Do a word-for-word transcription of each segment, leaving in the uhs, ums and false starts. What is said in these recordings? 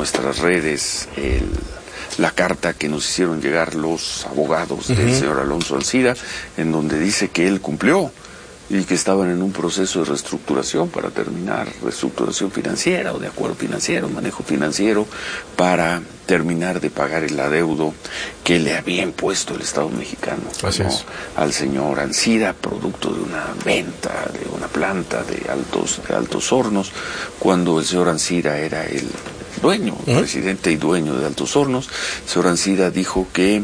nuestras redes el, la carta que nos hicieron llegar los abogados uh-huh. del señor Alonso Ancira, en donde dice que él cumplió y que estaban en un proceso de reestructuración para terminar, reestructuración financiera o de acuerdo financiero, manejo financiero, para terminar de pagar el adeudo que le había impuesto el Estado mexicano, Así ¿no? es. al señor Ancira, producto de una venta de una planta de Altos, de Altos Hornos, cuando el señor Ancira era el dueño, uh-huh. presidente y dueño de Altos Hornos. El señor Ancira dijo que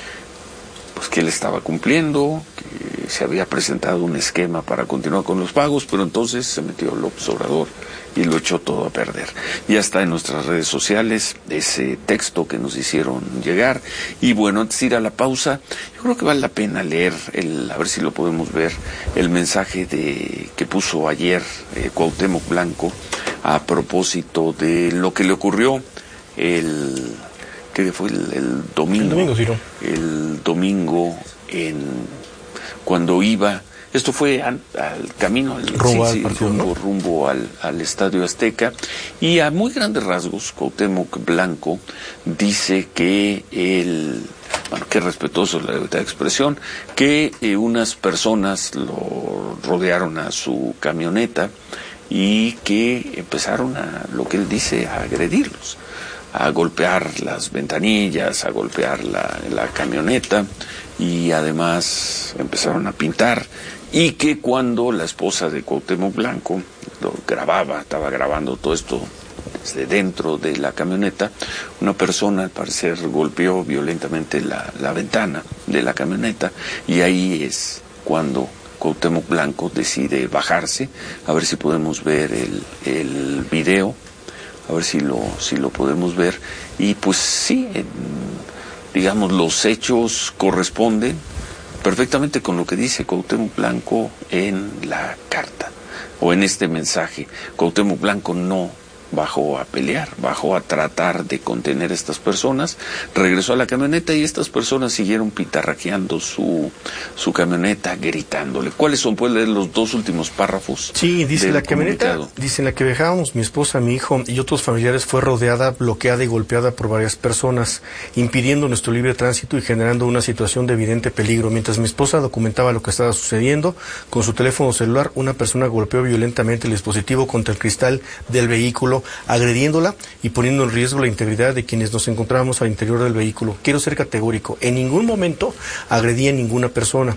pues que él estaba cumpliendo, que se había presentado un esquema para continuar con los pagos, pero entonces se metió López Obrador y lo echó todo a perder. Ya está en nuestras redes sociales ese texto que nos hicieron llegar. Y bueno, antes de ir a la pausa, yo creo que vale la pena leer, el, a ver si lo podemos ver, el mensaje de que puso ayer eh, Cuauhtémoc Blanco a propósito de lo que le ocurrió el... que fue el, el domingo, el domingo, Ciro. el domingo en cuando iba, esto fue al, al camino, al, rumbo, sí, al, partido, rumbo, ¿no? rumbo al, al Estadio Azteca, y a muy grandes rasgos Cuauhtémoc Blanco dice que él, bueno, que respetuoso la libertad de expresión, que eh, unas personas lo rodearon a su camioneta y que empezaron a, lo que él dice, a agredirlos, a golpear las ventanillas, a golpear la, la camioneta, y además empezaron a pintar, y que cuando la esposa de Cuauhtémoc Blanco lo grababa, estaba grabando todo esto desde dentro de la camioneta, una persona al parecer golpeó violentamente la, la ventana de la camioneta, y ahí es cuando Cuauhtémoc Blanco decide bajarse. A ver si podemos ver el, el video, a ver si lo si lo podemos ver. Y pues sí, eh, digamos, los hechos corresponden perfectamente con lo que dice Cuauhtémoc Blanco en la carta o en este mensaje. Cuauhtémoc Blanco no bajó a pelear, bajó a tratar de contener a estas personas, regresó a la camioneta y estas personas siguieron pitarraqueando su su camioneta, gritándole. ¿Cuáles son? ¿Puedes leer los dos últimos párrafos? Sí, dice la camioneta, comunicado? Dice, en la que viajábamos mi esposa, mi hijo y otros familiares fue rodeada, bloqueada y golpeada por varias personas, impidiendo nuestro libre tránsito y generando una situación de evidente peligro. Mientras mi esposa documentaba lo que estaba sucediendo, con su teléfono celular, una persona golpeó violentamente el dispositivo contra el cristal del vehículo, agrediéndola y poniendo en riesgo la integridad de quienes nos encontrábamos al interior del vehículo. Quiero ser categórico, en ningún momento agredí a ninguna persona.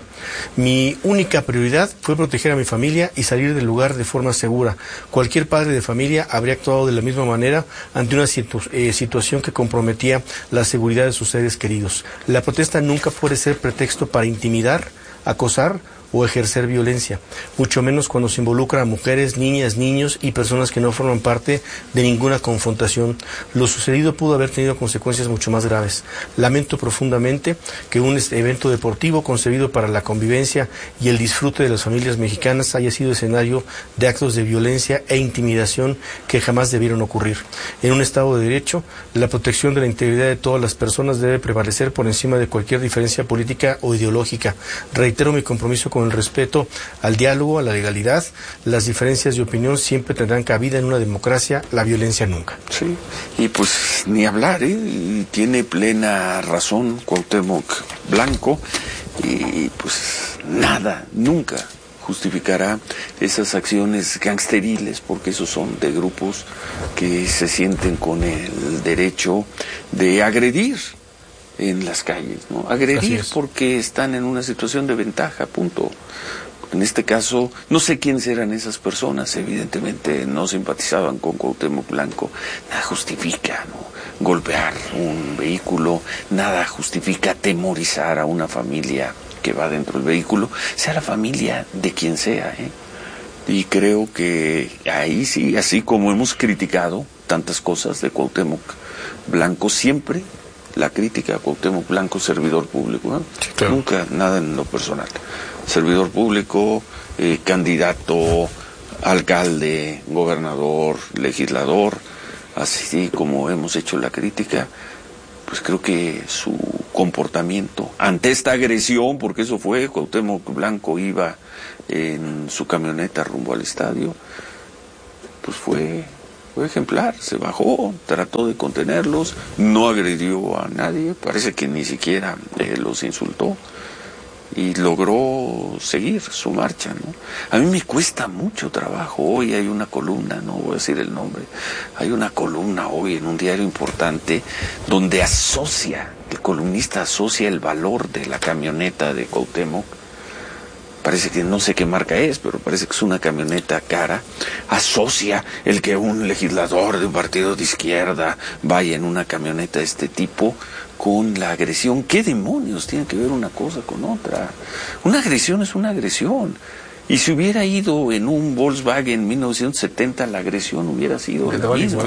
Mi única prioridad fue proteger a mi familia y salir del lugar de forma segura. Cualquier padre de familia habría actuado de la misma manera ante una situ eh, situación que comprometía la seguridad de sus seres queridos. La protesta nunca puede ser pretexto para intimidar, acosar o ejercer violencia, mucho menos cuando se involucra a mujeres, niñas, niños y personas que no forman parte de ninguna confrontación. Lo sucedido pudo haber tenido consecuencias mucho más graves. Lamento profundamente que un evento deportivo concebido para la convivencia y el disfrute de las familias mexicanas haya sido escenario de actos de violencia e intimidación que jamás debieron ocurrir. En un Estado de Derecho, la protección de la integridad de todas las personas debe prevalecer por encima de cualquier diferencia política o ideológica. Reitero mi compromiso con con el respeto al diálogo, a la legalidad. Las diferencias de opinión siempre tendrán cabida en una democracia, la violencia nunca. Sí, y pues ni hablar, ¿eh? Y tiene plena razón Cuauhtémoc Blanco, y pues nada, nunca justificará esas acciones gangsteriles, porque esos son de grupos que se sienten con el derecho de agredir en las calles, ¿no? Agredir porque están en una situación de ventaja, punto. En este caso, no sé quiénes eran esas personas, evidentemente no simpatizaban con Cuauhtémoc Blanco. Nada justifica, ¿no?, golpear un vehículo, nada justifica atemorizar a una familia que va dentro del vehículo, sea la familia de quien sea, ¿eh? Y creo que ahí sí, así como hemos criticado tantas cosas de Cuauhtémoc Blanco, siempre la crítica a Cuauhtémoc Blanco, servidor público, ¿no? Sí, claro. Nunca nada en lo personal. Servidor público, eh, candidato, alcalde, gobernador, legislador, así como hemos hecho la crítica, pues creo que su comportamiento ante esta agresión, porque eso fue, Cuauhtémoc Blanco iba en su camioneta rumbo al estadio, pues fue fue ejemplar, se bajó, trató de contenerlos, no agredió a nadie, parece que ni siquiera eh, los insultó y logró seguir su marcha, ¿no? A mí me cuesta mucho trabajo. Hoy hay una columna, no voy a decir el nombre, hay una columna hoy en un diario importante donde asocia, el columnista asocia el valor de la camioneta de Cuauhtémoc. Parece que no sé qué marca es, pero parece que es una camioneta cara. Asocia el que un legislador de un partido de izquierda vaya en una camioneta de este tipo con la agresión. ¿Qué demonios tiene que ver una cosa con otra? Una agresión es una agresión. Y si hubiera ido en un Volkswagen mil novecientos setenta, la agresión hubiera sido la misma.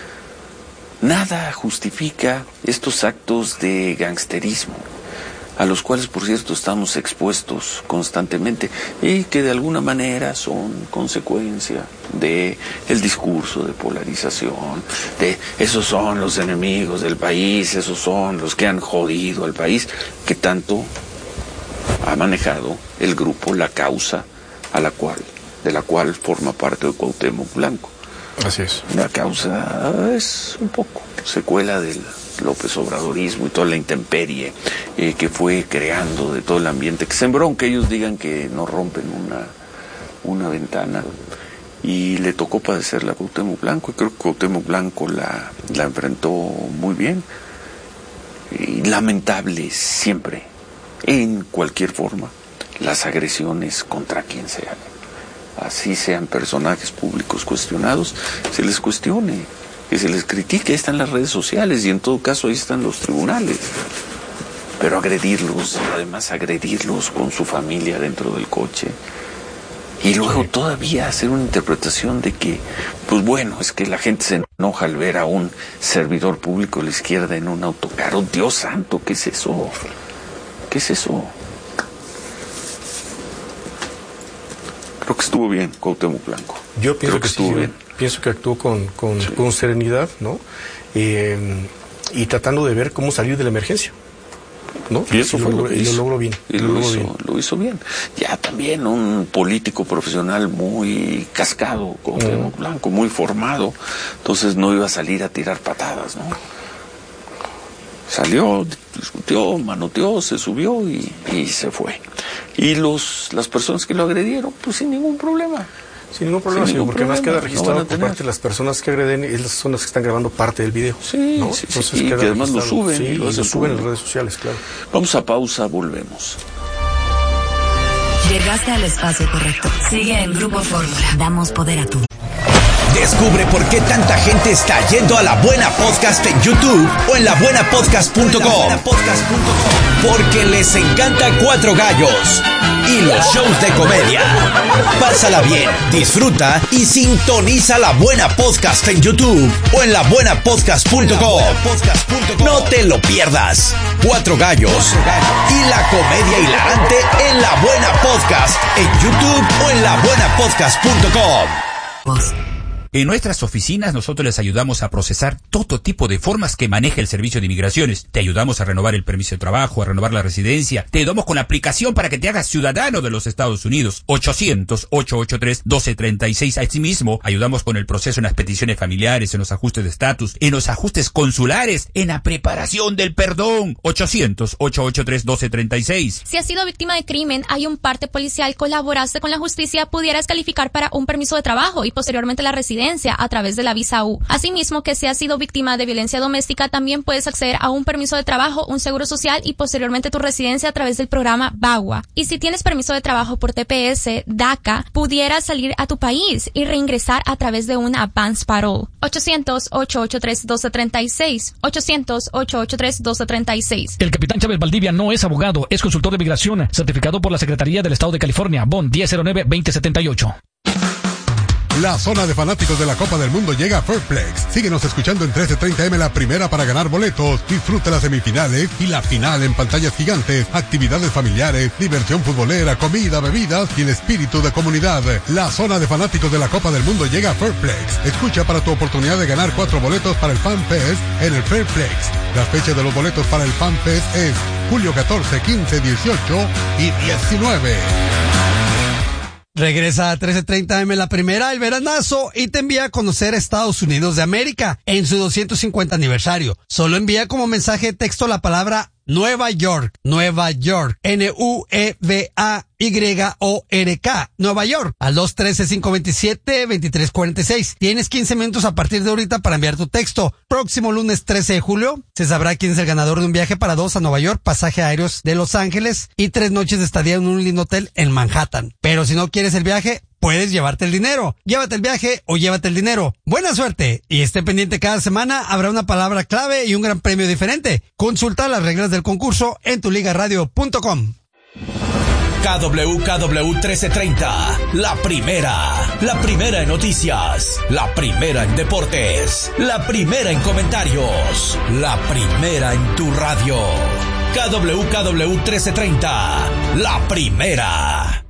Nada justifica estos actos de gangsterismo, a los cuales, por cierto, estamos expuestos constantemente y que de alguna manera son consecuencia de el discurso de polarización, de esos son los enemigos del país, esos son los que han jodido al país, que tanto ha manejado el grupo, la causa a la cual, de la cual forma parte de Cuauhtémoc Blanco. Así es. La causa es un poco secuela del López Obradorismo y toda la intemperie eh, que fue creando de todo el ambiente que sembró, aunque ellos digan que no rompen una, una ventana, y le tocó padecerla a Cuauhtémoc Blanco, y creo que Cuauhtémoc Blanco la, la enfrentó muy bien. Y lamentable siempre, en cualquier forma, las agresiones contra quien sea, así sean personajes públicos cuestionados, se les cuestione, que se les critique. Están las redes sociales y en todo caso ahí están los tribunales, pero agredirlos, además agredirlos con su familia dentro del coche, y luego todavía hacer una interpretación de que, pues bueno, es que la gente se enoja al ver a un servidor público de la izquierda en un autocar. Oh, Dios santo, ¿qué es eso? ¿Qué es eso? Creo que estuvo bien Cuauhtémoc Blanco. Yo pienso Creo que, que estuvo sí, bien. Pienso que actuó con, con, Sí. con serenidad, ¿no? Eh, y tratando de ver cómo salir de la emergencia, ¿no? Y eso y fue lo, lo que y hizo. lo logró bien. Y lo, logró hizo, bien. lo hizo bien. Ya también un político profesional muy cascado, Cuauhtémoc uh-huh. Blanco, muy formado. Entonces no iba a salir a tirar patadas, ¿no? Salió, discutió, manoteó, se subió y, y se fue. Y los las personas que lo agredieron, pues sin ningún problema. Sin ningún problema, Sin sino ningún porque problema, más queda registrado no por parte de las personas que agreden, y son las que están grabando parte del video. Sí, ¿no? sí, Entonces sí, y queda que además lo registrado. suben. Sí, y lo, y lo suben en público. las redes sociales, claro. Vamos a pausa, volvemos. Llegaste al espacio correcto. Sigue en Grupo Fórmula. Damos poder a tu. Descubre por qué tanta gente está yendo a La Buena Podcast en YouTube o en la buena podcast punto com. Porque les encanta Cuatro Gallos y los shows de comedia. Pásala bien, disfruta y sintoniza La Buena Podcast en YouTube o en la buena podcast punto com. No te lo pierdas. Cuatro Gallos y la comedia hilarante en La Buena Podcast en YouTube o en la buena podcast punto com. En nuestras oficinas nosotros les ayudamos a procesar todo tipo de formas que maneja el Servicio de Inmigraciones. Te ayudamos a renovar el permiso de trabajo, a renovar la residencia. Te ayudamos con la aplicación para que te hagas ciudadano de los Estados Unidos. ochocientos, ochocientos ochenta y tres, doce treinta y seis. Asimismo, ayudamos con el proceso en las peticiones familiares, en los ajustes de estatus, en los ajustes consulares, en la preparación del perdón. ochocientos, ochocientos ochenta y tres, doce treinta y seis. Si has sido víctima de crimen, hay un parte policial, colaboraste con la justicia, pudieras calificar para un permiso de trabajo y posteriormente la residencia a través de la visa U. Asimismo, que si has sido víctima de violencia doméstica, también puedes acceder a un permiso de trabajo, un seguro social y posteriormente tu residencia a través del programa VAWA. Y si tienes permiso de trabajo por T P S, DACA, pudieras salir a tu país y reingresar a través de una advance parole. ochocientos, ochocientos ochenta y tres, doce treinta y seis. ochocientos, ochocientos ochenta y tres, doce treinta y seis. El capitán Chávez Valdivia no es abogado, es consultor de migración, certificado por la Secretaría del Estado de California, B O N diez cero nueve, veinte setenta y ocho. La zona de fanáticos de la Copa del Mundo llega a Fairplex. Síguenos escuchando en trece treinta eme la primera para ganar boletos. Disfruta las semifinales y la final en pantallas gigantes, actividades familiares, diversión futbolera, comida, bebidas y el espíritu de comunidad. La zona de fanáticos de la Copa del Mundo llega a Fairplex. Escucha para tu oportunidad de ganar cuatro boletos para el Fan Fest en el Fairplex. Las fechas de los boletos para el Fan Fest es julio catorce, quince, dieciocho y diecinueve. Regresa a trece treinta eme La Primera, el veranazo, y te envía a conocer a Estados Unidos de América en su doscientos cincuenta aniversario. Solo envía como mensaje de texto la palabra Nueva York, Nueva York, N U E V A Y O R K, Nueva York, al dos uno tres, cinco dos siete, dos tres cuatro seis. Tienes quince minutos a partir de ahorita para enviar tu texto. Próximo lunes trece de julio se sabrá quién es el ganador de un viaje para dos a Nueva York, pasaje aéreos de Los Ángeles y tres noches de estadía en un lindo hotel en Manhattan. Pero si no quieres el viaje, puedes llevarte el dinero. Llévate el viaje o llévate el dinero. Buena suerte y esté pendiente, cada semana habrá una palabra clave y un gran premio diferente. Consulta las reglas del concurso en tu liga radio punto com. K W K W trece treinta, la primera, la primera en noticias, la primera en deportes, la primera en comentarios, la primera en tu radio. K W K W trece treinta, la primera.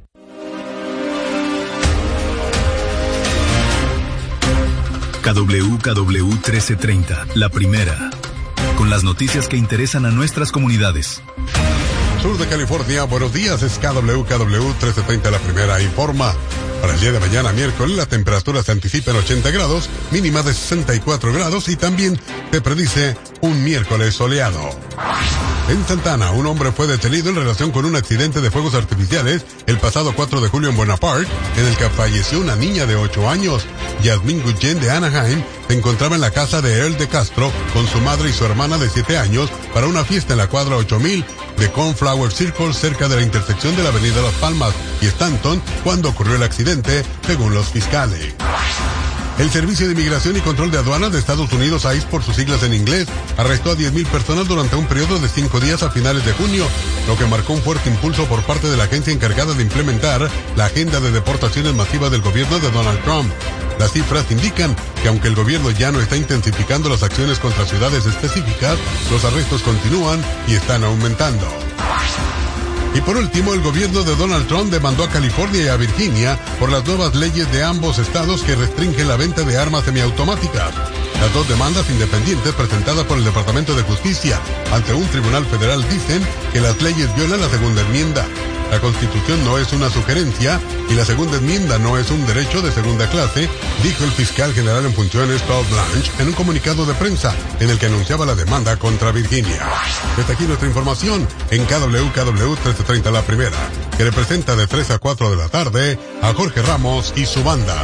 K W K W trece treinta, la primera, con las noticias que interesan a nuestras comunidades. Sur de California, buenos días, es K W K W trece treinta, la primera, informa. Para el día de mañana, miércoles, la temperatura se anticipa en ochenta grados, mínima de sesenta y cuatro grados, y también se predice un miércoles soleado. En Santa Ana, un hombre fue detenido en relación con un accidente de fuegos artificiales el pasado cuatro de julio en Buena Park, en el que falleció una niña de ocho años. Yasmín Guillén de Anaheim se encontraba en la casa de Earl de Castro con su madre y su hermana de siete años para una fiesta en la cuadra ocho mil de Cornflower Circle, cerca de la intersección de la avenida Las Palmas y Stanton, cuando ocurrió el accidente, según los fiscales. El Servicio de Inmigración y Control de Aduanas de Estados Unidos, I C E por sus siglas en inglés, arrestó a diez mil personas durante un periodo de cinco días a finales de junio, lo que marcó un fuerte impulso por parte de la agencia encargada de implementar la agenda de deportaciones masivas del gobierno de Donald Trump. Las cifras indican que aunque el gobierno ya no está intensificando las acciones contra ciudades específicas, los arrestos continúan y están aumentando. Y por último, el gobierno de Donald Trump demandó a California y a Virginia por las nuevas leyes de ambos estados que restringen la venta de armas semiautomáticas. Las dos demandas independientes presentadas por el Departamento de Justicia ante un tribunal federal dicen que las leyes violan la segunda enmienda. La Constitución no es una sugerencia y la segunda enmienda no es un derecho de segunda clase, dijo el fiscal general en funciones Todd Blanche en un comunicado de prensa en el que anunciaba la demanda contra Virginia. Hasta aquí nuestra información en K W K W trece treinta, la primera, que representa de tres a cuatro de la tarde a Jorge Ramos y su banda.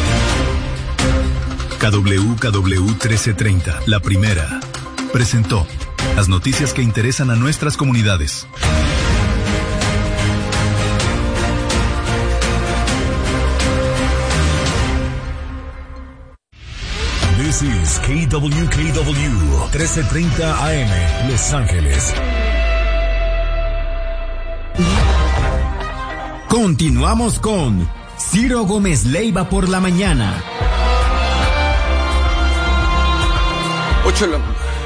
K W K W trece treinta, la primera, presentó las noticias que interesan a nuestras comunidades. This is K W K W trece treinta A M, Los Ángeles. Continuamos con Ciro Gómez Leiva por la mañana. Ocho de la...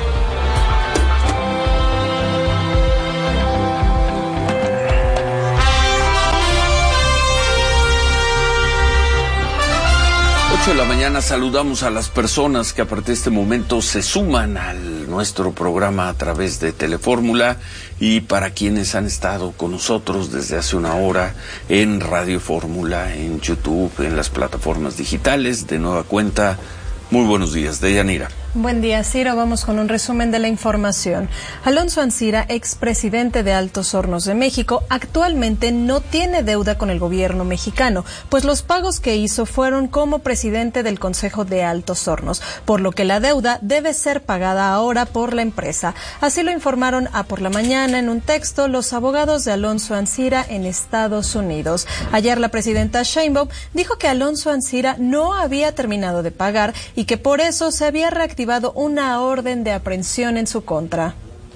ocho de la mañana saludamos a las personas que a partir de este momento se suman a nuestro programa a través de Telefórmula, y para quienes han estado con nosotros desde hace una hora en Radio Fórmula, en YouTube, en las plataformas digitales. De nueva cuenta, muy buenos días, Deyanira. Buen día, Ciro. Vamos con un resumen de la información. Alonso Ancira, expresidente de Altos Hornos de México, actualmente no tiene deuda con el gobierno mexicano, pues los pagos que hizo fueron como presidente del Consejo de Altos Hornos, por lo que la deuda debe ser pagada ahora por la empresa. Así lo informaron a Por la Mañana en un texto los abogados de Alonso Ancira en Estados Unidos. Ayer la presidenta Sheinbaum dijo que Alonso Ancira no había terminado de pagar y que por eso se había reactivado una orden de aprehensión en su contra.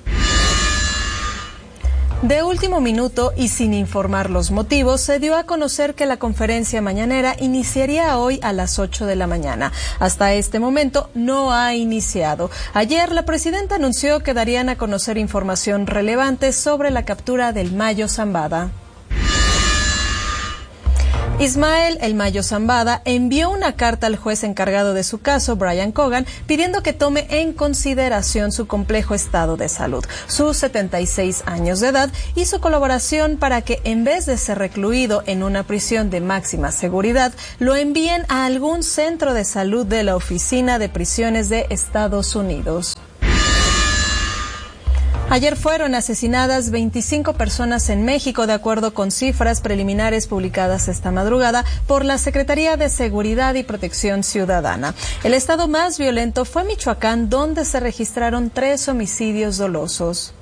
De último minuto y sin informar los motivos, se dio a conocer que la conferencia mañanera iniciaría hoy a las ocho de la mañana. Hasta este momento no ha iniciado. Ayer la presidenta anunció que darían a conocer información relevante sobre la captura del Mayo Zambada. Ismael El Mayo Zambada envió una carta al juez encargado de su caso, Brian Cogan, pidiendo que tome en consideración su complejo estado de salud, sus setenta y seis años de edad y su colaboración para que, en vez de ser recluido en una prisión de máxima seguridad, lo envíen a algún centro de salud de la Oficina de Prisiones de Estados Unidos. Ayer fueron asesinadas veinticinco personas en México, de acuerdo con cifras preliminares publicadas esta madrugada por la Secretaría de Seguridad y Protección Ciudadana. El estado más violento fue Michoacán, donde se registraron tres homicidios dolosos.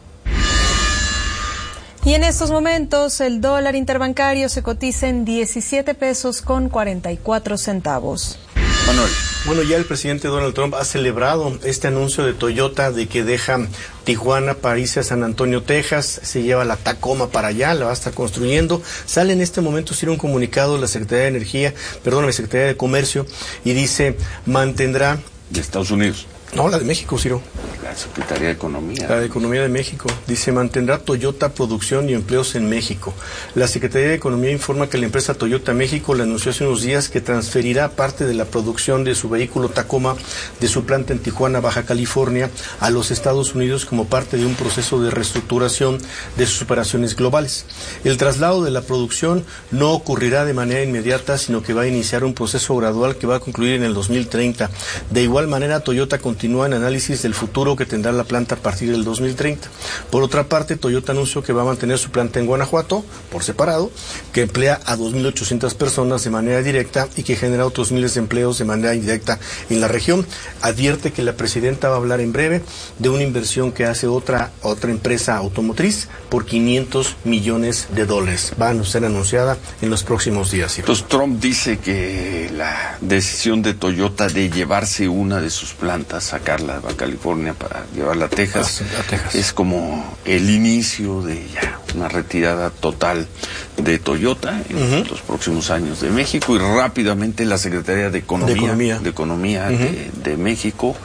Y en estos momentos el dólar interbancario se cotiza en diecisiete pesos con cuarenta y cuatro centavos. Manuel. Bueno, ya el presidente Donald Trump ha celebrado este anuncio de Toyota de que deja Tijuana para irse a San Antonio, Texas, se lleva la Tacoma para allá, la va a estar construyendo. Sale en este momento, sí, un comunicado de la Secretaría de Energía, perdón, la Secretaría de Comercio, y dice, mantendrá... De Estados Unidos. No, la de México, Ciro. La Secretaría de Economía. La de Economía de México. Dice, mantendrá Toyota producción y empleos en México. La Secretaría de Economía informa que la empresa Toyota México le anunció hace unos días que transferirá parte de la producción de su vehículo Tacoma de su planta en Tijuana, Baja California, a los Estados Unidos como parte de un proceso de reestructuración de sus operaciones globales. El traslado de la producción no ocurrirá de manera inmediata, sino que va a iniciar un proceso gradual que va a concluir en el dos mil treinta. De igual manera, Toyota continúa Continúa en análisis del futuro que tendrá la planta a partir del dos mil treinta. Por otra parte, Toyota anunció que va a mantener su planta en Guanajuato, por separado, que emplea a dos mil ochocientas personas de manera directa y que genera otros miles de empleos de manera indirecta en la región. Advierte que la presidenta va a hablar en breve de una inversión que hace otra, otra empresa automotriz por quinientos millones de dólares. Va a ser anunciada en los próximos días. Entonces, Trump dice que la decisión de Toyota de llevarse una de sus plantas, sacarla de Baja California para llevarla a Texas, a Texas, es como el inicio de ya una retirada total de Toyota en uh-huh. los próximos años de México, y rápidamente la Secretaría de Economía de, Economía. de, Economía uh-huh. de, de México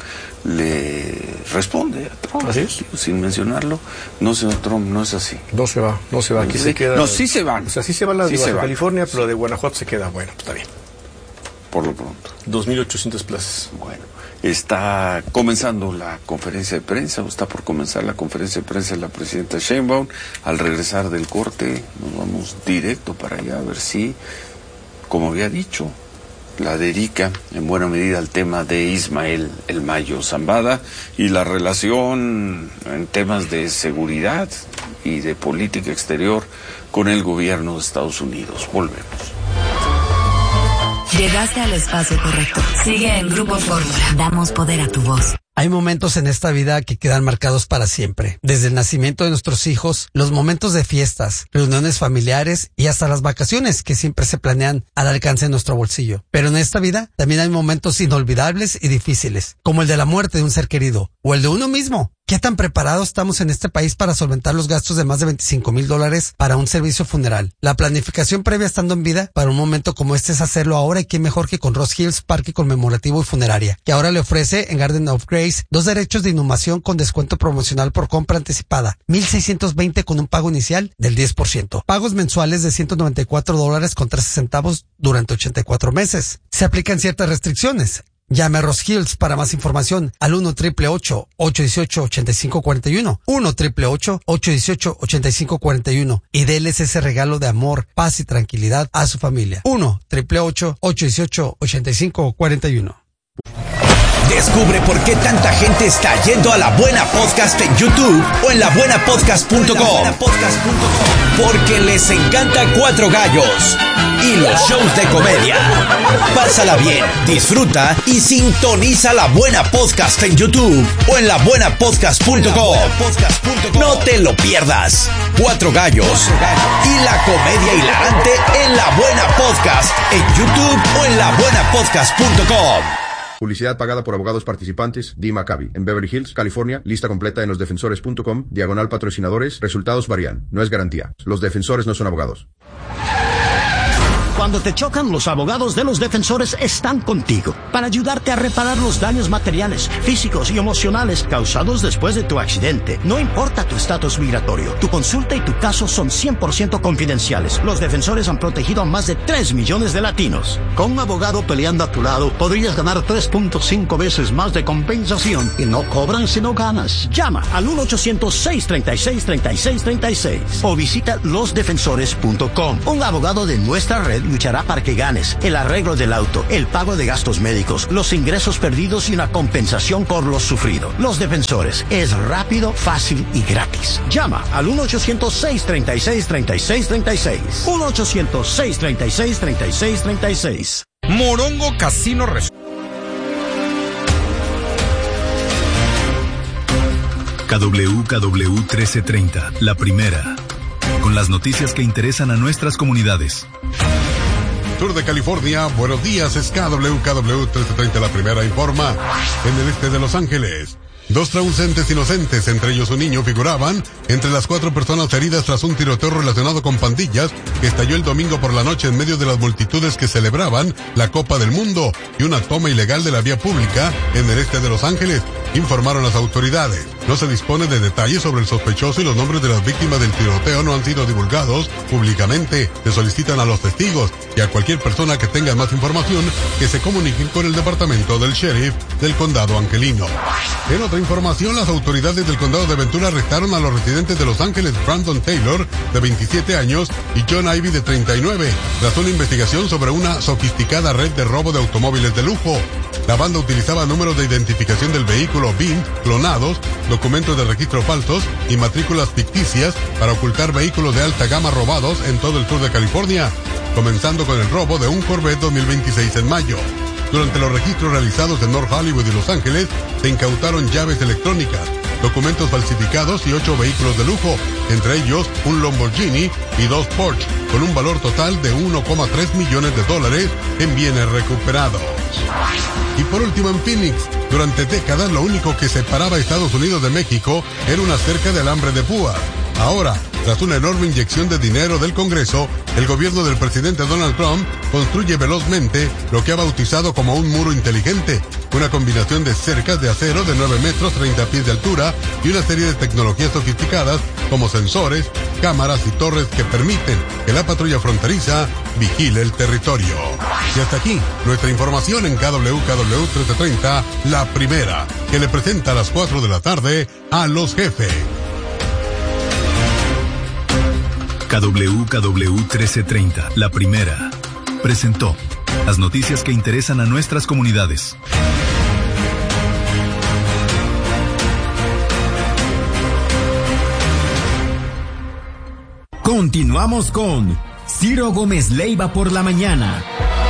le responde a Trump. ¿Así es? Sin mencionarlo. No, señor Trump, no es así. No se va, no se va. Aquí sí, se queda. No, sí se van. O sea, sí se va la de sí Baja California, pero la de Guanajuato se queda. Bueno, está bien. Por lo pronto. dos mil ochocientas plazas. Bueno. Está comenzando la conferencia de prensa, o está por comenzar la conferencia de prensa de la presidenta Sheinbaum. Al regresar del corte, nos vamos directo para allá a ver si, como había dicho, la dedica en buena medida al tema de Ismael El Mayo Zambada y la relación en temas de seguridad y de política exterior con el gobierno de Estados Unidos. Volvemos. Llegaste al espacio correcto. Sigue en Grupo Fórmula. Damos poder a tu voz. Hay momentos en esta vida que quedan marcados para siempre. Desde el nacimiento de nuestros hijos, los momentos de fiestas, reuniones familiares y hasta las vacaciones que siempre se planean al alcance de nuestro bolsillo. Pero en esta vida también hay momentos inolvidables y difíciles, como el de la muerte de un ser querido o el de uno mismo. ¿Qué tan preparados estamos en este país para solventar los gastos de más de veinticinco mil dólares para un servicio funeral? La planificación previa estando en vida para un momento como este es hacerlo ahora, y qué mejor que con Ross Hills Parque Conmemorativo y Funeraria, que ahora le ofrece en Garden of Grace dos derechos de inhumación con descuento promocional por compra anticipada, mil seiscientos veinte con un pago inicial del diez por ciento. Pagos mensuales de ciento noventa y cuatro dólares con trece centavos durante ochenta y cuatro meses. Se aplican ciertas restricciones. Llame a Ross Hills para más información al uno triple ocho, ocho uno ocho, ocho cinco cuatro uno, uno triple ocho, ocho uno ocho, ocho cinco cuatro uno, y déles ese regalo de amor, paz y tranquilidad a su familia. uno triple ocho, ocho uno ocho, ocho cinco cuatro uno. Descubre por qué tanta gente está yendo a La Buena Podcast en YouTube o en la buena podcast punto com. Porque les encanta Cuatro Gallos y los shows de comedia. Pásala bien, disfruta y sintoniza La Buena Podcast en YouTube o en la buena podcast punto com. No te lo pierdas. Cuatro Gallos y la comedia hilarante en La Buena Podcast en YouTube o en la buena podcast punto com. Publicidad pagada por abogados participantes. Dee Maccabi, en Beverly Hills, California. Lista completa en los defensores punto com. Diagonal patrocinadores. Resultados varían. No es garantía. Los defensores no son abogados. Cuando te chocan, los abogados de los defensores están contigo para ayudarte a reparar los daños materiales, físicos y emocionales causados después de tu accidente. No importa tu estatus migratorio, tu consulta y tu caso son cien por ciento confidenciales. Los defensores han protegido a más de tres millones de latinos. Con un abogado peleando a tu lado, podrías ganar tres punto cinco veces más de compensación y no cobran si no ganas. Llama al uno ochocientos, seiscientos treinta y seis, treinta y seis treinta y seis o visita los defensores punto com. Un abogado de nuestra red luchará para que ganes el arreglo del auto, el pago de gastos médicos, los ingresos perdidos y una compensación por lo sufrido. Los Defensores es rápido, fácil y gratis. Llama al uno ochocientos, seiscientos treinta y seis, treinta y seis treinta y seis. uno ochocientos, seiscientos treinta y seis, treinta y seis treinta y seis. Morongo Casino Resort. K W K W trece treinta, la primera. Con las noticias que interesan a nuestras comunidades. Sur de California, buenos días, es K W K W trece treinta, la primera informa. En el este de Los Ángeles, dos transeúntes inocentes, entre ellos un niño, figuraban entre las cuatro personas heridas tras un tiroteo relacionado con pandillas que estalló el domingo por la noche en medio de las multitudes que celebraban la Copa del Mundo y una toma ilegal de la vía pública en el este de Los Ángeles, informaron las autoridades. No se dispone de detalles sobre el sospechoso y los nombres de las víctimas del tiroteo no han sido divulgados públicamente. Se solicitan a los testigos y a cualquier persona que tenga más información que se comuniquen con el departamento del sheriff del condado angelino. En otra información, las autoridades del condado de Ventura arrestaron a los residentes de Los Ángeles, Brandon Taylor, de veintisiete años, y John Ivy, de treinta y nueve, tras una investigación sobre una sofisticada red de robo de automóviles de lujo. La banda utilizaba números de identificación del vehículo V I N clonados, documentos de registro falsos y matrículas ficticias para ocultar vehículos de alta gama robados en todo el sur de California, comenzando con el robo de un Corvette dos mil veintiséis en mayo. Durante los registros realizados en North Hollywood y Los Ángeles, se incautaron llaves electrónicas, documentos falsificados y ocho vehículos de lujo, entre ellos un Lamborghini y dos Porsche, con un valor total de uno coma tres millones de dólares en bienes recuperados. Y por último, en Phoenix, durante décadas lo único que separaba a Estados Unidos de México era una cerca de alambre de púas. Ahora, tras una enorme inyección de dinero del Congreso, el gobierno del presidente Donald Trump construye velozmente lo que ha bautizado como un muro inteligente, una combinación de cercas de acero de nueve metros, treinta pies de altura y una serie de tecnologías sofisticadas como sensores, cámaras y torres que permiten que la patrulla fronteriza vigile el territorio. Y hasta aquí nuestra información en K W K W trece treinta, la primera, que le presenta a las cuatro de la tarde a los jefes. K W K W trece treinta, la primera, presentó las noticias que interesan a nuestras comunidades. Continuamos con Ciro Gómez Leiva por la mañana.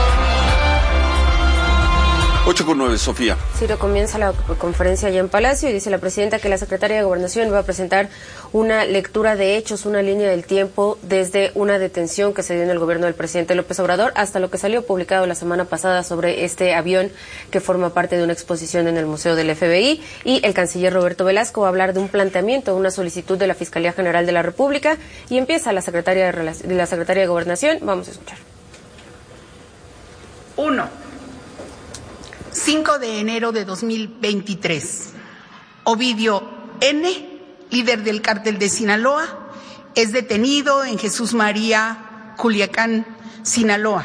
ocho con nueve, Sofía. Ciro, comienza la conferencia allá en Palacio y dice la presidenta que la secretaria de Gobernación va a presentar una lectura de hechos, una línea del tiempo desde una detención que se dio en el gobierno del presidente López Obrador hasta lo que salió publicado la semana pasada sobre este avión que forma parte de una exposición en el Museo del F B I, y el canciller Roberto Velasco va a hablar de un planteamiento, una solicitud de la Fiscalía General de la República, y empieza la secretaria de, la secretaria de Gobernación. Vamos a escuchar. Uno. cinco de enero de dos mil veintitrés. Ovidio N., líder del cártel de Sinaloa, es detenido en Jesús María, Culiacán, Sinaloa.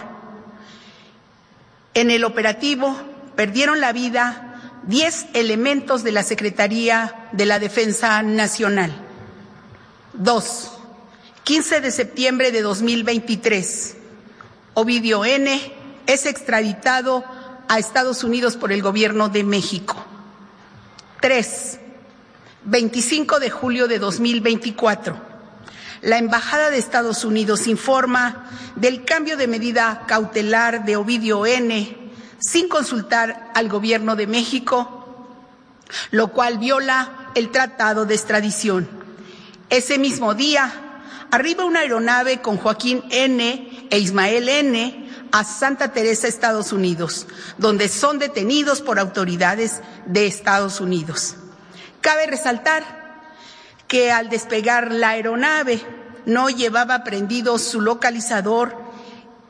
En el operativo perdieron la vida diez elementos de la Secretaría de la Defensa Nacional. Dos. quince de septiembre de dos mil veintitrés. Ovidio N. es extraditado a Estados Unidos por el Gobierno de México. Tres. veinticinco de julio de dos mil veinticuatro. La Embajada de Estados Unidos informa del cambio de medida cautelar de Ovidio N. sin consultar al Gobierno de México, lo cual viola el Tratado de Extradición. Ese mismo día, arriba una aeronave con Joaquín N. e Ismael N. a Santa Teresa, Estados Unidos, donde son detenidos por autoridades de Estados Unidos. Cabe resaltar que al despegar la aeronave no llevaba prendido su localizador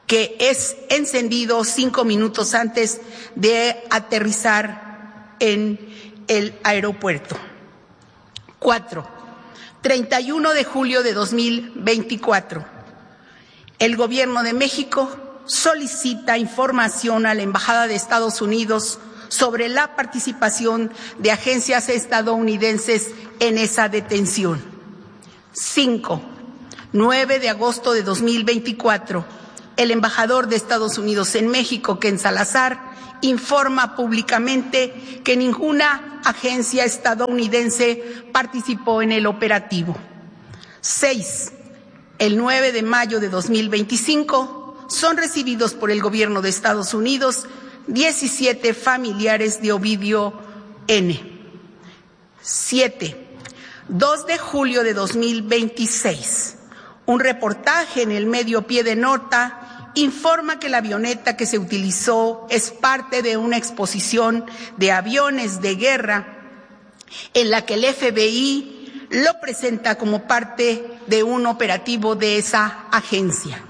que es encendido cinco minutos antes de aterrizar en el aeropuerto. Cuatro, treinta y uno de julio de dos mil veinticuatro. El Gobierno de México solicita información a la Embajada de Estados Unidos sobre la participación de agencias estadounidenses en esa detención. Cinco, nueve de agosto de dos mil veinticuatro. El embajador de Estados Unidos en México, Ken Salazar, informa públicamente que ninguna agencia estadounidense participó en el operativo. Seis, el nueve de mayo de dos mil veinticinco, son recibidos por el gobierno de Estados Unidos diecisiete familiares de Ovidio N. Siete, dos de julio de dos mil veintiséis, un reportaje en el medio Pie de Nota informa que la avioneta que se utilizó es parte de una exposición de aviones de guerra en la que el F B I lo presenta como parte de un operativo de esa agencia.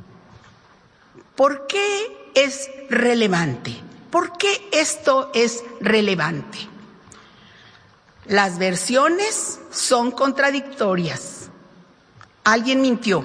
¿Por qué es relevante? ¿Por qué esto es relevante? Las versiones son contradictorias. Alguien mintió.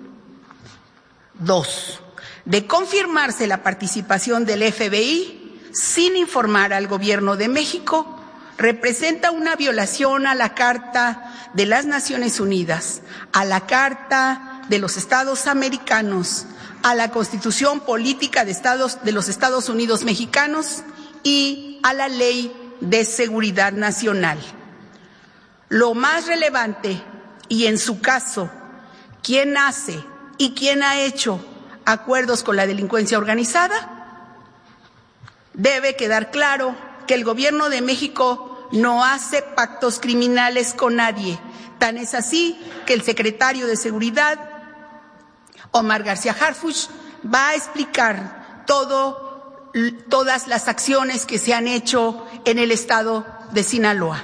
Dos, de confirmarse la participación del F B I sin informar al Gobierno de México, representa una violación a la Carta de las Naciones Unidas, a la Carta de los Estados Americanos, a la Constitución Política de, Estados, de los Estados Unidos Mexicanos y a la Ley de Seguridad Nacional. Lo más relevante, y en su caso, ¿quién hace y quién ha hecho acuerdos con la delincuencia organizada? Debe quedar claro que el Gobierno de México no hace pactos criminales con nadie. Tan es así que el secretario de Seguridad, Omar García Harfuch, va a explicar todo, todas las acciones que se han hecho en el estado de Sinaloa.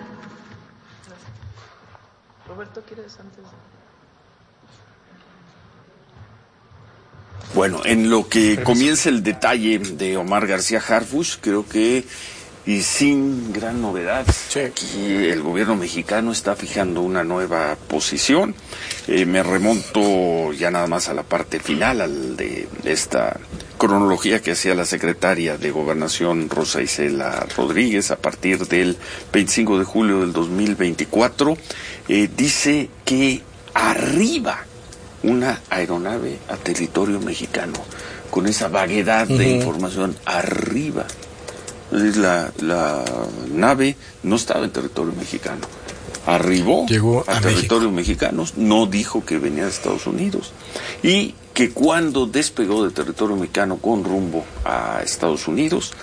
Roberto, ¿quieres antes? Bueno, en lo que comienza el detalle de Omar García Harfuch, creo que, y sin gran novedad, aquí el gobierno mexicano está fijando una nueva posición. Eh, me remonto ya nada más a la parte final, al de esta cronología que hacía la secretaria de Gobernación, Rosa Isela Rodríguez, a partir del veinticinco de julio del dos mil veinticuatro. Eh, dice que arriba una aeronave a territorio mexicano, con esa vaguedad de uh-huh. información, arriba. La, la nave no estaba en territorio mexicano. Arribó Llegó a, a territorio mexicano, no dijo que venía de Estados Unidos. Y que cuando despegó de territorio mexicano con rumbo a Estados Unidos,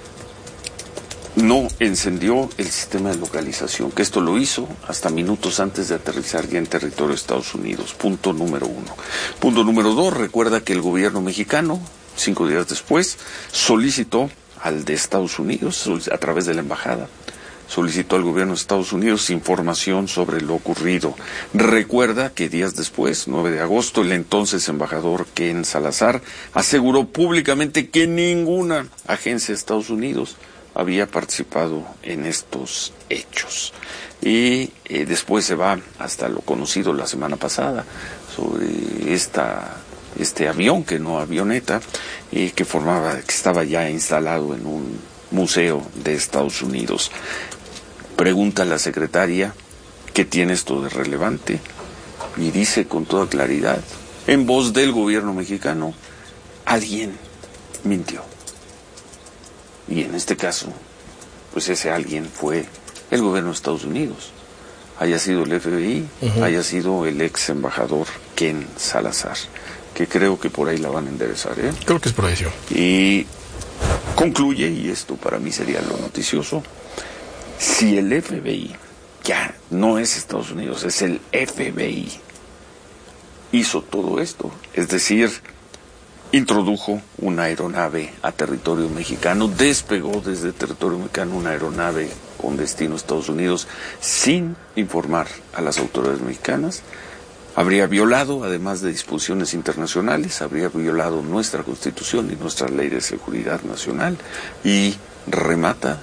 no encendió el sistema de localización, que esto lo hizo hasta minutos antes de aterrizar ya en territorio de Estados Unidos. Punto número uno. Punto número dos, recuerda que el gobierno mexicano, cinco días después, solicitó al de Estados Unidos, a través de la embajada, solicitó al gobierno de Estados Unidos información sobre lo ocurrido. Recuerda que días después, nueve de agosto, el entonces embajador Ken Salazar aseguró públicamente que ninguna agencia de Estados Unidos había participado en estos hechos. Y eh, después se va hasta lo conocido la semana pasada sobre esta este avión, que no avioneta, eh, que formaba, que estaba ya instalado en un museo de Estados Unidos. Pregunta a la secretaria qué tiene esto de relevante y dice con toda claridad, en voz del gobierno mexicano, alguien mintió. Y en este caso, pues ese alguien fue el gobierno de Estados Unidos. Haya sido el F B I, uh-huh. haya sido el ex embajador Ken Salazar, que creo que por ahí la van a enderezar, ¿eh? Creo que es por ahí. Y concluye, y esto para mí sería lo noticioso, si el F B I, ya no es Estados Unidos, es el F B I, hizo todo esto, es decir, introdujo una aeronave a territorio mexicano, despegó desde territorio mexicano una aeronave con destino a Estados Unidos sin informar a las autoridades mexicanas, Habría violado, además de disposiciones internacionales, habría violado nuestra Constitución y nuestra Ley de Seguridad Nacional, y remata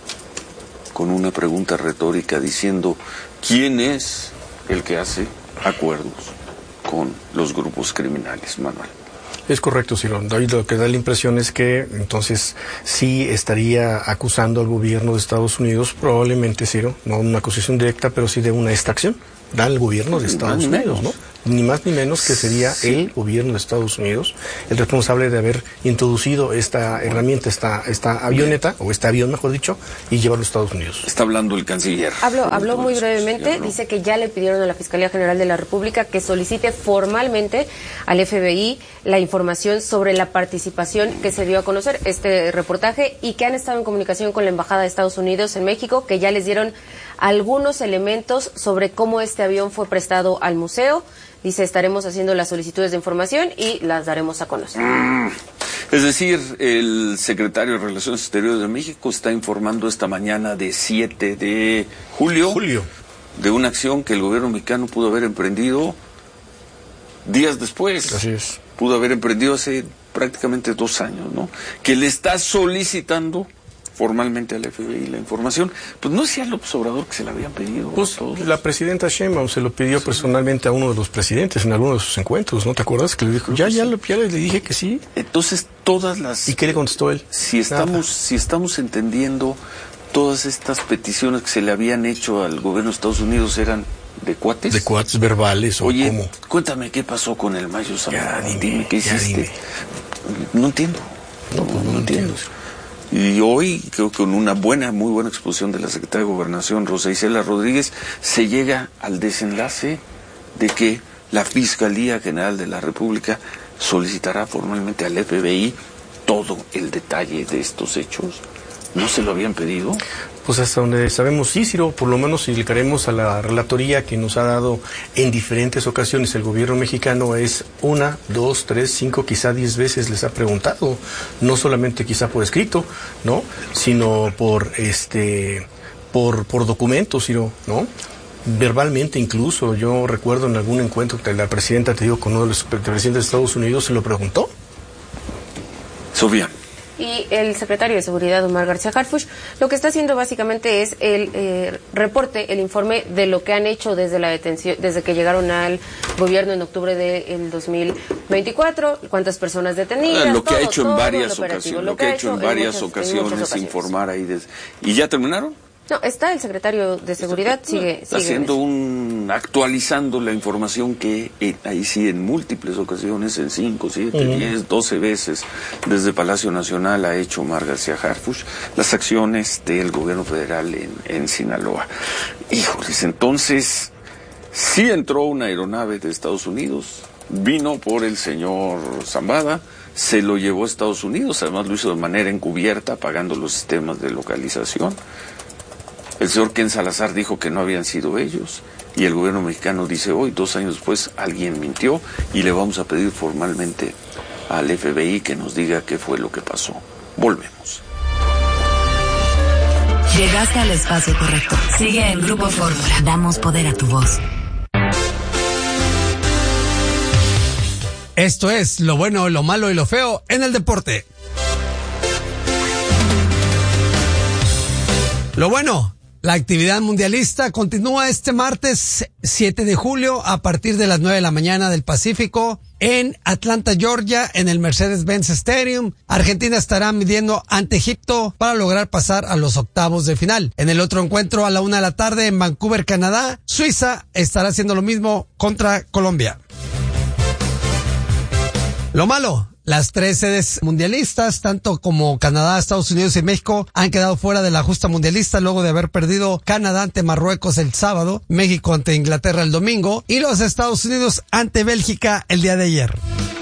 con una pregunta retórica diciendo: ¿quién es el que hace acuerdos con los grupos criminales, Manuel? Es correcto, Ciro. Lo que da la impresión es que entonces sí estaría acusando al gobierno de Estados Unidos, probablemente, Ciro, no una acusación directa, pero sí de una extracción al gobierno de Estados Unidos, ¿no? Ni más ni menos que sería sí. el gobierno de Estados Unidos el responsable de haber introducido esta herramienta, esta esta avioneta, o este avión, mejor dicho, y llevarlo a Estados Unidos. Está hablando el canciller. Habló, habló muy brevemente, dice que ya le pidieron a la Fiscalía General de la República que solicite formalmente al F B I la información sobre la participación que se dio a conocer este reportaje, y que han estado en comunicación con la Embajada de Estados Unidos en México, que ya les dieron algunos elementos sobre cómo este avión fue prestado al museo. Dice, estaremos haciendo las solicitudes de información y las daremos a conocer. Mm. Es decir, el secretario de Relaciones Exteriores de México está informando esta mañana de siete de julio, julio de una acción que el gobierno mexicano pudo haber emprendido días después. Así es. Pudo haber emprendido hace prácticamente dos años, ¿no? Que le está solicitando formalmente al F B I la información. Pues no decía López Obrador que se la habían pedido. Pues la presidenta Sheinbaum se lo pidió sí. personalmente a uno de los presidentes en alguno de sus encuentros, ¿no te acuerdas? Que le dijo, ya, ya, ya le dije que sí. Entonces todas las... ¿Y qué le contestó él? Si estamos, si estamos entendiendo, todas estas peticiones que se le habían hecho al gobierno de Estados Unidos eran ¿de cuates? De cuates verbales o Oye, cómo. Cuéntame qué pasó con el Mayo Zambada. Dime, dime qué hiciste. Dime. No entiendo. No, no, no, no entiendo. entiendo. Y hoy, creo que con una buena, muy buena exposición de la secretaria de Gobernación, Rosa Isela Rodríguez, se llega al desenlace de que la Fiscalía General de la República solicitará formalmente al F B I todo el detalle de estos hechos. ¿No se lo habían pedido? Pues hasta donde sabemos, sí, Ciro, por lo menos si le queremos a la relatoría que nos ha dado en diferentes ocasiones el gobierno mexicano, es una, dos, tres, cinco, quizá diez veces les ha preguntado, no solamente quizá por escrito, ¿no? Sino por este, por, por documentos, Ciro, ¿no? Verbalmente incluso. Yo recuerdo en algún encuentro que la presidenta, te digo, con uno de los presidentes de Estados Unidos, se lo preguntó. Sofía. Y el secretario de Seguridad, Omar García Harfuch, lo que está haciendo básicamente es el eh, reporte, el informe de lo que han hecho desde la detención, desde que llegaron al gobierno en octubre del dos mil veinticuatro, cuántas personas detenidas. Ah, lo que todo, ha hecho todo en varias el ocasiones, lo que ha hecho en varias en muchas, ocasiones, en muchas ocasiones, informar ahí. Des... ¿Y ya terminaron? No, está el secretario de Seguridad, sigue, está sigue haciendo un, actualizando la información que eh, ahí sí en múltiples ocasiones, en cinco, siete, uh-huh. diez, doce veces, desde Palacio Nacional ha hecho Omar García Harfuch, las acciones del gobierno federal en, en Sinaloa. Híjoles, entonces, sí entró una aeronave de Estados Unidos, vino por el señor Zambada, se lo llevó a Estados Unidos, además lo hizo de manera encubierta, apagando los sistemas de localización. El señor Ken Salazar dijo que no habían sido ellos, y el gobierno mexicano dice hoy, dos años después, alguien mintió, y le vamos a pedir formalmente al F B I que nos diga qué fue lo que pasó. Volvemos. Llegaste al espacio correcto. Sigue en Grupo Fórmula. Damos poder a tu voz. Esto es lo bueno, lo malo y lo feo en el deporte. Lo bueno. La actividad mundialista continúa este martes siete de julio a partir de las nueve de la mañana del Pacífico en Atlanta, Georgia, en el Mercedes-Benz Stadium. Argentina estará midiendo ante Egipto para lograr pasar a los octavos de final. En el otro encuentro a la una de la tarde en Vancouver, Canadá, Suiza estará haciendo lo mismo contra Colombia. Lo malo. Las tres sedes mundialistas, tanto como Canadá, Estados Unidos y México, han quedado fuera de la justa mundialista luego de haber perdido Canadá ante Marruecos el sábado, México ante Inglaterra el domingo y los Estados Unidos ante Bélgica el día de ayer.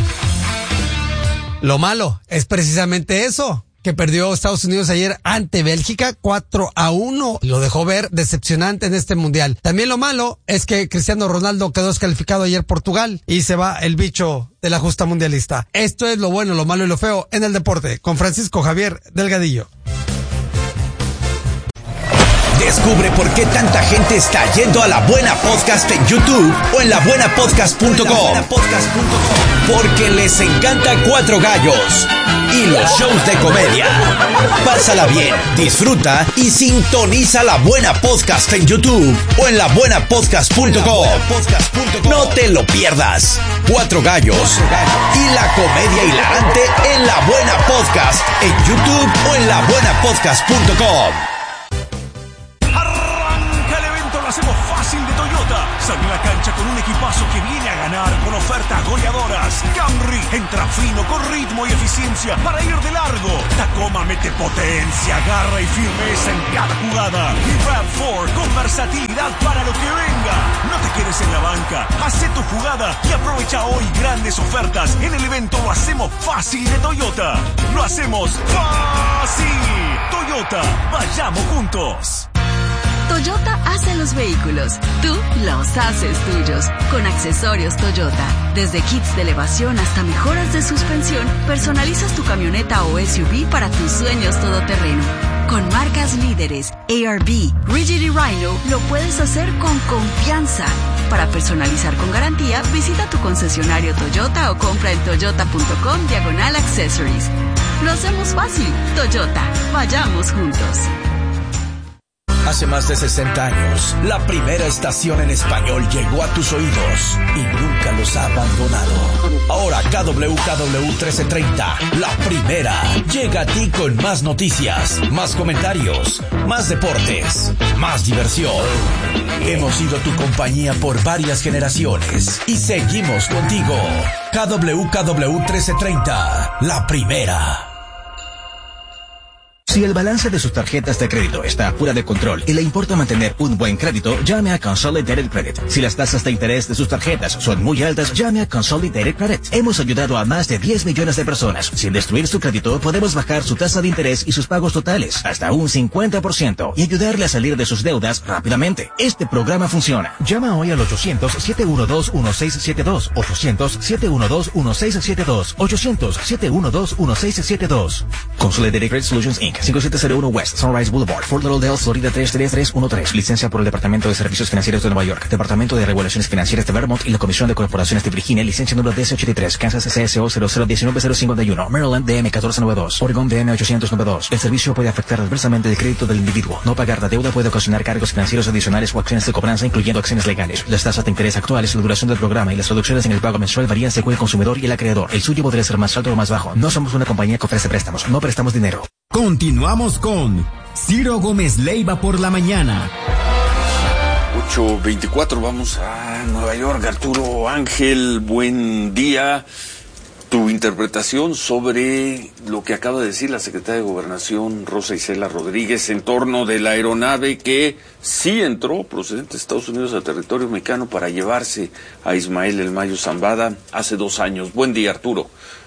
Lo malo es precisamente eso, que perdió Estados Unidos ayer ante Bélgica cuatro a uno. Lo dejó ver decepcionante en este mundial. También lo malo es que Cristiano Ronaldo quedó descalificado ayer Portugal y se va el bicho de la justa mundialista. Esto es lo bueno, lo malo y lo feo en el deporte con Francisco Javier Delgadillo. Descubre por qué tanta gente está yendo a La Buena Podcast en YouTube o en la buena podcast punto com. Porque les encanta Cuatro Gallos y los shows de comedia. Pásala bien, disfruta y sintoniza La Buena Podcast en YouTube o en la buena podcast punto com. No te lo pierdas. Cuatro Gallos y la comedia hilarante en La Buena Podcast en YouTube o en la buena podcast punto com. Hacemos fácil de Toyota. Sal a la cancha con un equipazo que viene a ganar con ofertas goleadoras. Camry entra fino con ritmo y eficiencia para ir de largo. Tacoma mete potencia, garra y firmeza en cada jugada. Y RAV cuatro con versatilidad para lo que venga. No te quedes en la banca, haz tu jugada y aprovecha hoy grandes ofertas en el evento Lo Hacemos Fácil de Toyota. Lo hacemos fácil. Toyota, vayamos juntos. Toyota hace los vehículos, tú los haces tuyos. Con accesorios Toyota, desde kits de elevación hasta mejoras de suspensión, personalizas tu camioneta o S U V para tus sueños todoterreno. Con marcas líderes, A R B, Rigid y Rhino, lo puedes hacer con confianza. Para personalizar con garantía, visita tu concesionario Toyota o compra en toyota punto com diagonal accessories. Lo hacemos fácil. Toyota, vayamos juntos. Hace más de sesenta años, la primera estación en español llegó a tus oídos y nunca los ha abandonado. Ahora K W K W trece treinta, la primera, llega a ti con más noticias, más comentarios, más deportes, más diversión. Hemos sido tu compañía por varias generaciones y seguimos contigo. K W K W trece treinta, la primera. Si el balance de sus tarjetas de crédito está fuera de control y le importa mantener un buen crédito, llame a Consolidated Credit. Si las tasas de interés de sus tarjetas son muy altas, llame a Consolidated Credit. Hemos ayudado a más de diez millones de personas. Sin destruir su crédito, podemos bajar su tasa de interés y sus pagos totales hasta un cincuenta por ciento y ayudarle a salir de sus deudas rápidamente. Este programa funciona. Llama hoy al ochocientos, siete uno dos, uno seis siete dos, ochocientos, siete uno dos, uno seis siete dos, ochocientos, siete uno dos, uno seis siete dos. Consolidated Credit Solutions incorporated. cinco siete cero uno West Sunrise Boulevard, Fort Lauderdale, Florida tres tres tres uno tres. Licencia por el Departamento de Servicios Financieros de Nueva York, Departamento de Regulaciones Financieras de Vermont y la Comisión de Corporaciones de Virginia. Licencia número D S ochenta y tres. Kansas C S O cero cero uno nueve cero cincuenta y uno. Maryland D M catorce noventa y dos. Oregon D M ochocientos noventa y dos. El servicio puede afectar adversamente el crédito del individuo. No pagar la deuda puede ocasionar cargos financieros adicionales o acciones de cobranza, incluyendo acciones legales. Las tasas de interés actuales, la duración del programa y las reducciones en el pago mensual varían según el consumidor y el acreedor. El suyo podría ser más alto o más bajo. No somos una compañía que ofrece préstamos. No prestamos dinero. Continuamos con Ciro Gómez Leiva por la mañana. ocho veinticuatro, vamos a Nueva York. Arturo Ángel, buen día. Tu interpretación sobre lo que acaba de decir la secretaria de Gobernación, Rosa Isela Rodríguez, en torno de la aeronave que sí entró procedente de Estados Unidos a territorio mexicano para llevarse a Ismael El Mayo Zambada hace dos años. Buen día, Arturo.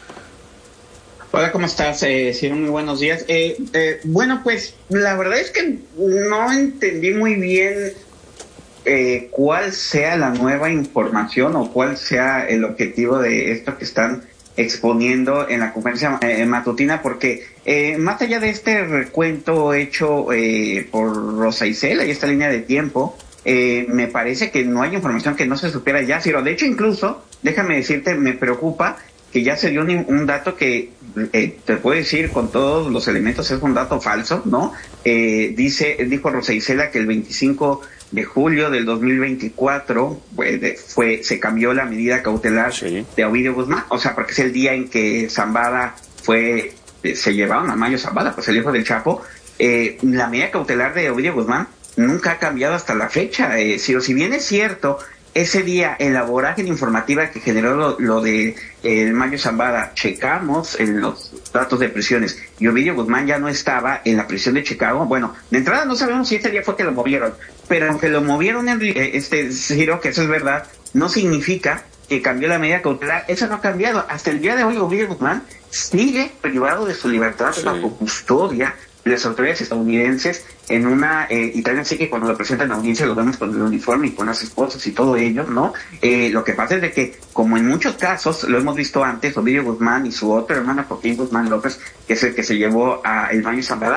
Hola, ¿cómo estás? Eh, sí, muy buenos días. Eh, eh, bueno, pues la verdad es que no entendí muy bien eh, cuál sea la nueva información o cuál sea el objetivo de esto que están exponiendo en la conferencia eh, matutina, porque eh, más allá de este recuento hecho eh, por Rosa Isela y esta línea de tiempo, eh, me parece que no hay información que no se supiera ya, Ciro. De hecho, incluso, déjame decirte, me preocupa que ya se dio un, un dato que eh, te puedo decir con todos los elementos es un dato falso, ¿no? Eh, dice, dijo Rosa Isela que el veinticinco de julio del dos mil veinticuatro pues, fue, se cambió la medida cautelar sí. de Ovidio Guzmán, o sea, porque es el día en que Zambada fue, se llevaron a Mayo Zambada, pues el hijo del Chapo. Eh, la medida cautelar de Ovidio Guzmán nunca ha cambiado hasta la fecha. Eh, si, si bien es cierto, ese día en la vorágine informativa que generó lo, lo de eh, el Mayo Zambada, checamos en los datos de prisiones y Ovidio Guzmán ya no estaba en la prisión de Chicago. Bueno, de entrada no sabemos si ese día fue que lo movieron, pero aunque lo movieron en eh, este Ciro, que eso es verdad, no significa que cambió la medida cautelar. Eso no ha cambiado. Hasta el día de hoy Ovidio Guzmán sigue privado de su libertad sí. bajo custodia de las autoridades estadounidenses en una, eh, y también así que cuando lo presentan a audiencia lo vemos con el uniforme y con las esposas y todo ello, ¿no? Eh, lo que pasa es de que, como en muchos casos, lo hemos visto antes, Ovidio Guzmán y su otro hermano, Joaquín Guzmán López, que es el que se llevó a El Mayo Zambada,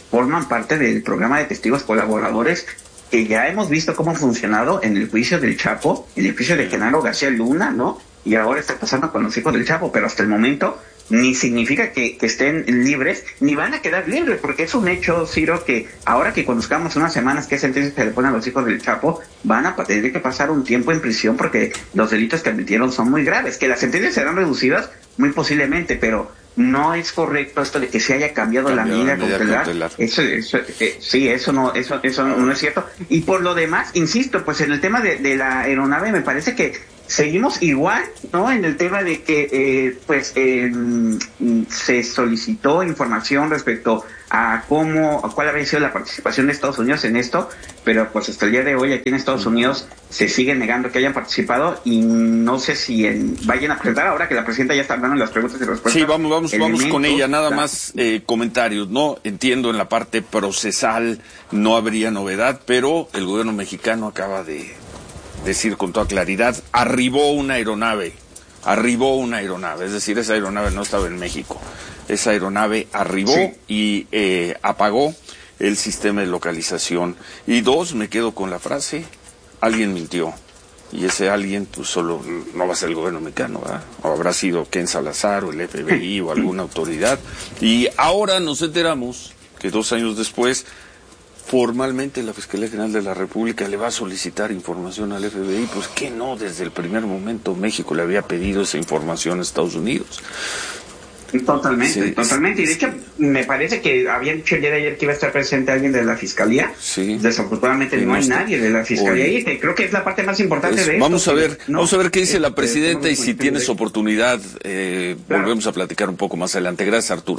forman parte del programa de testigos colaboradores que ya hemos visto cómo ha funcionado en el juicio del Chapo, en el juicio de Genaro García Luna, ¿no? Y ahora está pasando con los hijos del Chapo, pero hasta el momento ni significa que, que estén libres, ni van a quedar libres, porque es un hecho, Ciro, que ahora que conozcamos unas semanas qué sentencia se le ponen a los hijos del Chapo, van a tener que pasar un tiempo en prisión porque los delitos que admitieron son muy graves, que las sentencias serán reducidas muy posiblemente, pero no es correcto esto de que se haya cambiado, cambiado la medida cautelar. cautelar. Eso, eso eh, sí, eso no, eso, eso no, no es cierto. Y por lo demás, insisto, pues en el tema de, de la aeronave me parece que seguimos igual, ¿no? En el tema de que, eh, pues, eh, se solicitó información respecto a cómo, a cuál había sido la participación de Estados Unidos en esto, pero pues hasta el día de hoy aquí en Estados Unidos se sigue negando que hayan participado y no sé si en, vayan a presentar ahora que la presidenta ya está hablando en las preguntas y respuestas. Sí, vamos, vamos, vamos con ella, nada más eh, comentarios, ¿no? Entiendo en la parte procesal no habría novedad, pero el gobierno mexicano acaba de decir con toda claridad, arribó una aeronave, arribó una aeronave, es decir, esa aeronave no estaba en México, esa aeronave arribó sí. y eh, apagó el sistema de localización. Y dos, me quedo con la frase, alguien mintió, y ese alguien pues solo no va a ser el gobierno mexicano, ¿verdad? O habrá sido Ken Salazar o el F B I o alguna autoridad, y ahora nos enteramos que dos años después formalmente la Fiscalía General de la República le va a solicitar información al F B I, pues que no, desde el primer momento México le había pedido esa información a Estados Unidos. Totalmente, sí, totalmente. Y de hecho, me parece que habían dicho el día de ayer que iba a estar presente alguien de la Fiscalía. Sí. Desafortunadamente no, no hay nadie de la Fiscalía y que creo que es la parte más importante es, de esto. Vamos a ver, no, vamos a ver qué dice es, la presidenta y si tienes de... oportunidad, eh, claro. volvemos a platicar un poco más adelante. Gracias, Arturo.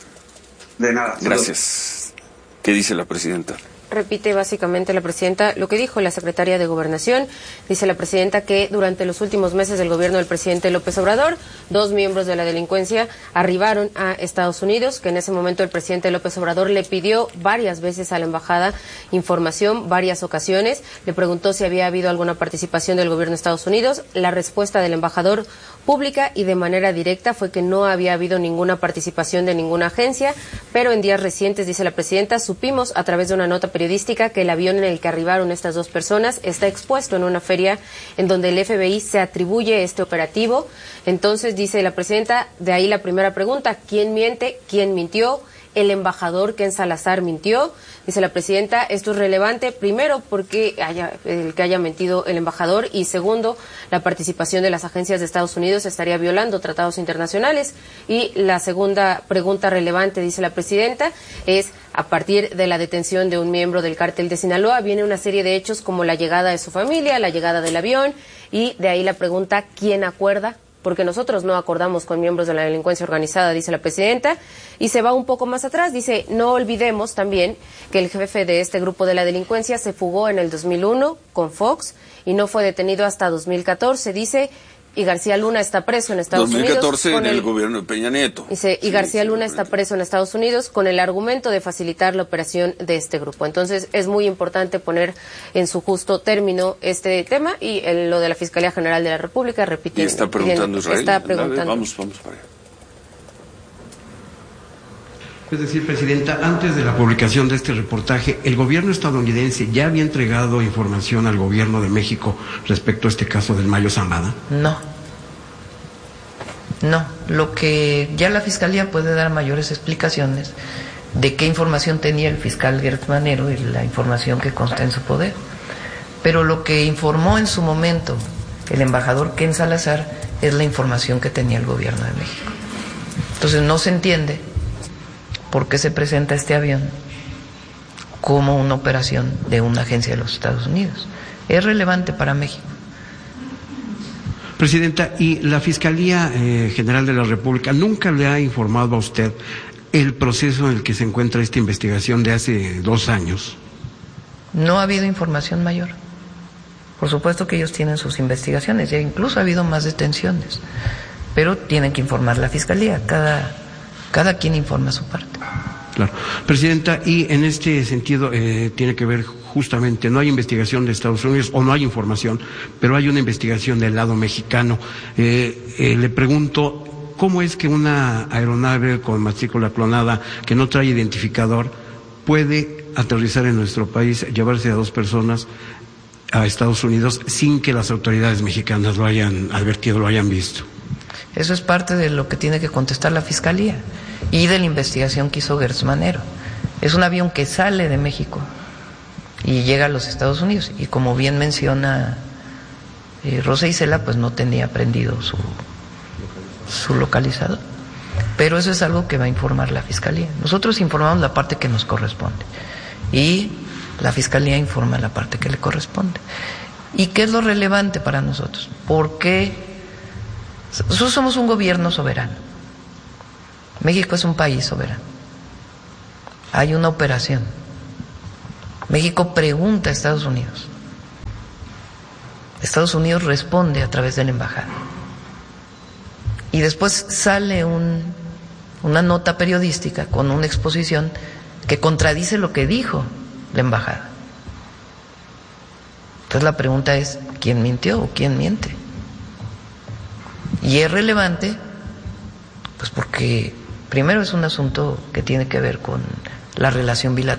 De nada. Gracias. ¿Qué dice la presidenta? Repite básicamente la presidenta lo que dijo la secretaria de Gobernación. Dice la presidenta que durante los últimos meses del gobierno del presidente López Obrador, dos miembros de la delincuencia arribaron a Estados Unidos, que en ese momento el presidente López Obrador le pidió varias veces a la embajada información, varias ocasiones. Le preguntó si había habido alguna participación del gobierno de Estados Unidos. La respuesta del embajador pública y de manera directa fue que no había habido ninguna participación de ninguna agencia, pero en días recientes, dice la presidenta, supimos a través de una nota periodística que el avión en el que arribaron estas dos personas está expuesto en una feria en donde el F B I se atribuye este operativo. Entonces, dice la presidenta, de ahí la primera pregunta, ¿quién miente? ¿Quién mintió? El embajador Ken Salazar mintió. Dice la presidenta, esto es relevante, primero, porque haya, el que haya mentido el embajador, y segundo, la participación de las agencias de Estados Unidos estaría violando tratados internacionales. Y la segunda pregunta relevante, dice la presidenta, es a partir de la detención de un miembro del cártel de Sinaloa, viene una serie de hechos como la llegada de su familia, la llegada del avión, y de ahí la pregunta, ¿quién acuerda? Porque nosotros no acordamos con miembros de la delincuencia organizada, dice la presidenta, y se va un poco más atrás, dice, no olvidemos también que el jefe de este grupo de la delincuencia se fugó en el dos mil uno con Fox y no fue detenido hasta dos mil catorce, dice, y García Luna está preso en Estados dos mil catorce Unidos. en el, el gobierno de Peña Nieto. Dice, y sí, García sí, Luna está preso en Estados Unidos con el argumento de facilitar la operación de este grupo. Entonces, es muy importante poner en su justo término este tema y el, lo de la Fiscalía General de la República, repite. Y está preguntando Israel. Está preguntando. Vamos, vamos para allá. Es decir, Presidenta, antes de la publicación de este reportaje, ¿el gobierno estadounidense ya había entregado información al gobierno de México respecto a este caso del Mayo Zambada? No. No. Lo que ya la Fiscalía puede dar mayores explicaciones de qué información tenía el fiscal Gertz Manero y la información que consta en su poder. Pero lo que informó en su momento el embajador Ken Salazar es la información que tenía el gobierno de México. Entonces no se entiende por qué se presenta este avión como una operación de una agencia de los Estados Unidos. Es relevante para México. Presidenta, ¿y la Fiscalía eh, General de la República nunca le ha informado a usted el proceso en el que se encuentra esta investigación de hace dos años? No ha habido información mayor. Por supuesto que ellos tienen sus investigaciones, ya incluso ha habido más detenciones, pero tienen que informar la Fiscalía, cada, cada quien informa su parte. Claro. Presidenta, y en este sentido eh, tiene que ver justamente, no hay investigación de Estados Unidos o no hay información, pero hay una investigación del lado mexicano. Eh, eh, le pregunto, ¿cómo es que una aeronave con matrícula clonada que no trae identificador puede aterrizar en nuestro país, llevarse a dos personas a Estados Unidos sin que las autoridades mexicanas lo hayan advertido, lo hayan visto. Eso es parte de lo que tiene que contestar la Fiscalía y de la investigación que hizo Gertz Manero. Es un avión que sale de México y llega a los Estados Unidos, y como bien menciona eh, Rosa Isela, pues no tenía prendido su, su localizador. Pero eso es algo que va a informar la Fiscalía. Nosotros informamos la parte que nos corresponde y la Fiscalía informa la parte que le corresponde. ¿Y qué es lo relevante para nosotros? Porque nosotros somos un gobierno soberano. México es un país soberano. Hay una operación. México pregunta a Estados Unidos. Estados Unidos responde a través de la embajada. Y después sale un, una nota periodística con una exposición que contradice lo que dijo la embajada. Entonces la pregunta es, ¿quién mintió o quién miente? Y es relevante, pues porque primero es un asunto que tiene que ver con la relación bilateral